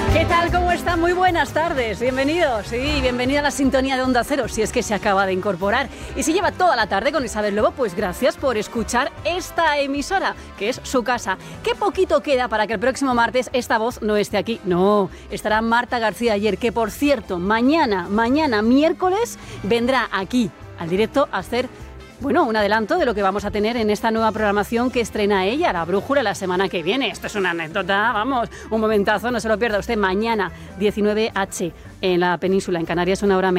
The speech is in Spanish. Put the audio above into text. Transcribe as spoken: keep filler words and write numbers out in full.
¿Qué tal? ¿Cómo están? Muy buenas tardes. Bienvenidos. Sí, bienvenida a la sintonía de Onda Cero, si es que se acaba de incorporar. Y si lleva toda la tarde con Isabel Lobo, pues gracias por escuchar esta emisora, que es su casa. Qué poquito queda para que el próximo martes esta voz no esté aquí. No, estará Marta García Ayer, que por cierto, mañana, mañana miércoles, vendrá aquí al directo a hacer... Bueno, un adelanto de lo que vamos a tener en esta nueva programación que estrena ella, La Brújula, la semana que viene. Esto es una anécdota, vamos, un momentazo, no se lo pierda usted. Mañana, diecinueve horas, en la península, en Canarias, una hora menos.